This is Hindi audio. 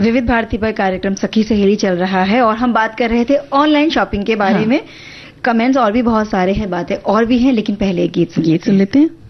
विविध भारती पर कार्यक्रम सखी सहेली चल रहा है और हम बात कर रहे थे ऑनलाइन शॉपिंग के बारे में। कमेंट्स और भी बहुत सारे हैं, बातें और भी हैं, लेकिन पहले गीत सुन लेते हैं।